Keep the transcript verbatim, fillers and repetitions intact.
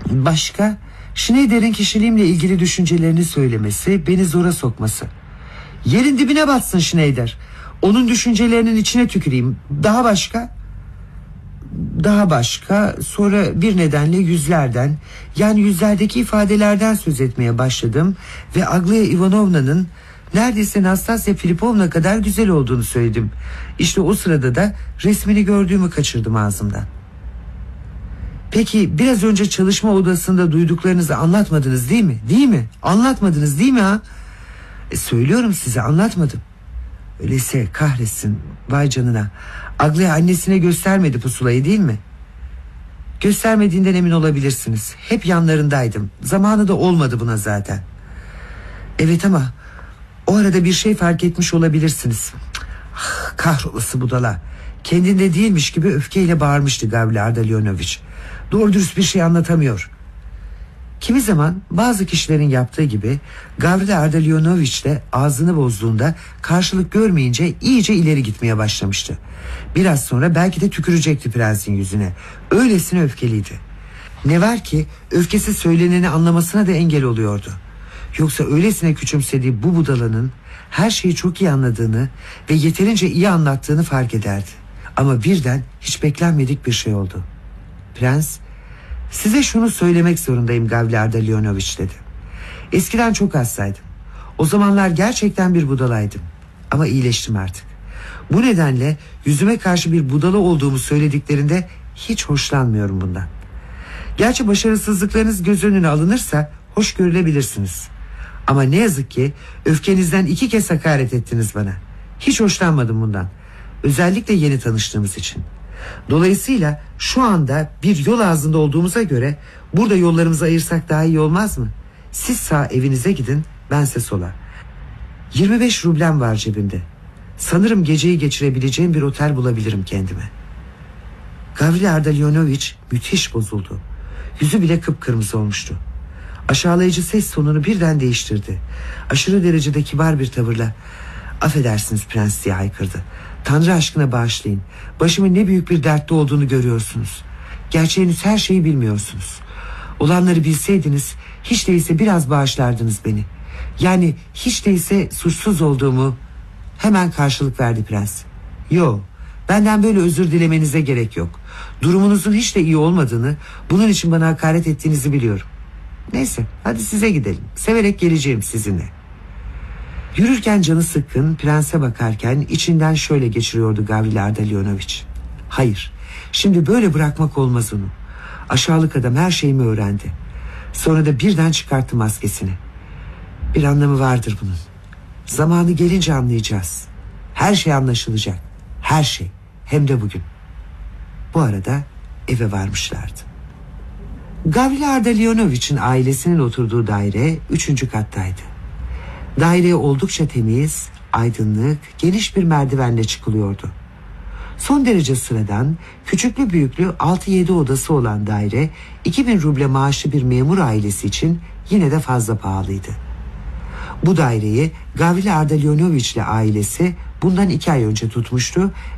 Başka? Schneider'in kişiliğimle ilgili düşüncelerini söylemesi, beni zora sokması. Yerin dibine batsın Schneider. Onun düşüncelerinin içine tüküreyim. Daha başka? Daha başka. Sonra bir nedenle yüzlerden, yani yüzlerdeki ifadelerden söz etmeye başladım ve Aglaia Ivanovna'nın neredeyse Nastasya Filipovna kadar güzel olduğunu söyledim. İşte o sırada da resmini gördüğümü kaçırdım ağzımdan. Peki biraz önce çalışma odasında duyduklarınızı anlatmadınız değil mi? Değil mi? Anlatmadınız değil mi ha? E, söylüyorum size, anlatmadım. Öyleyse kahretsin, vay canına. Aglaia annesine göstermedi pusulayı değil mi? Göstermediğinden emin olabilirsiniz. Hep yanlarındaydım. Zamanı da olmadı buna zaten. Evet ama o arada bir şey fark etmiş olabilirsiniz. Ah, kahrolası budala. Kendinde değilmiş gibi öfkeyle bağırmıştı Gavril Ardalionovich. Doğru dürüst bir şey anlatamıyor. Kimi zaman bazı kişilerin yaptığı gibi Gavril Ardalionovich de ağzını bozduğunda karşılık görmeyince iyice ileri gitmeye başlamıştı. Biraz sonra belki de tükürecekti prensin yüzüne. Öylesine öfkeliydi. Ne var ki öfkesi söyleneni anlamasına da engel oluyordu. Yoksa öylesine küçümsediği bu budalanın her şeyi çok iyi anladığını ve yeterince iyi anlattığını fark ederdi. Ama birden hiç beklenmedik bir şey oldu. Prens, size şunu söylemek zorundayım Gavril Ardalionovich dedi. Eskiden çok hastaydım. O zamanlar gerçekten bir budalaydım. Ama iyileştim artık. Bu nedenle yüzüme karşı bir budala olduğumu söylediklerinde hiç hoşlanmıyorum bundan. Gerçi başarısızlıklarınız göz önüne alınırsa hoş görülebilirsiniz. Ama ne yazık ki öfkenizden iki kez hakaret ettiniz bana. Hiç hoşlanmadım bundan. Özellikle yeni tanıştığımız için. Dolayısıyla şu anda bir yol ağzında olduğumuza göre burada yollarımızı ayırsak daha iyi olmaz mı? Siz sağ evinize gidin, bense sola. yirmi beş rublem var cebimde. Sanırım geceyi geçirebileceğim bir otel bulabilirim kendime. Gavril Ardalionovich müthiş bozuldu. Yüzü bile kıpkırmızı olmuştu. Aşağılayıcı ses tonunu birden değiştirdi. Aşırı derecede kibar bir tavırla "Affedersiniz prens" diye haykırdı. "Tanrı aşkına bağışlayın. Başımın ne büyük bir dertte olduğunu görüyorsunuz. Gerçi henüz her şeyi bilmiyorsunuz. Olanları bilseydiniz hiç değilse biraz bağışlardınız beni. Yani hiç değilse suçsuz olduğumu." Hemen karşılık verdi prens. "Yo, benden böyle özür dilemenize gerek yok. Durumunuzun hiç de iyi olmadığını, bunun için bana hakaret ettiğinizi biliyorum. Neyse, hadi size gidelim. Severek geleceğim sizinle." Yürürken canı sıkkın, prense bakarken içinden şöyle geçiriyordu Gavril Ardalionovich. Hayır, şimdi böyle bırakmak olmaz onu. Aşağılık adam her şeyimi öğrendi. Sonra da birden çıkarttı maskesini. Bir anlamı vardır bunun. Zamanı gelince anlayacağız. Her şey anlaşılacak. Her şey. Hem de bugün. Bu arada eve varmışlardı. Gavril Ardalionovich'in ailesinin oturduğu daire üçüncü kattaydı. Daireye oldukça temiz, aydınlık, geniş bir merdivenle çıkılıyordu. Son derece sıradan, küçüklü büyüklü altı yedi odası olan daire iki bin ruble maaşlı bir memur ailesi için yine de fazla pahalıydı. Bu daireyi Gavril Ardalionovich ile ailesi bundan iki ay önce tutmuştu